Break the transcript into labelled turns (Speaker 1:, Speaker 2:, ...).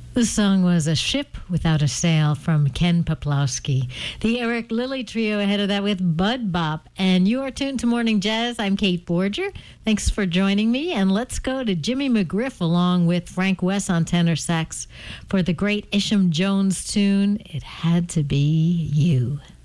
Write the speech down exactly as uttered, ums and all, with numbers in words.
Speaker 1: The song was A Ship Without a Sail from Ken Poplowski. The Eric Lilly Trio ahead of that with Bud Bop. And you are tuned to Morning Jazz. I'm Kate Borger. Thanks for joining me. And let's go to Jimmy McGriff along with Frank West on tenor sax for the great Isham Jones tune, It Had to Be You.